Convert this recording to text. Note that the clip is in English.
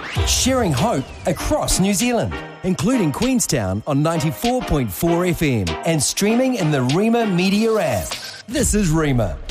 sharing hope across New Zealand, including Queenstown on 94.4 FM and streaming in the Rima Media app. This is Rima.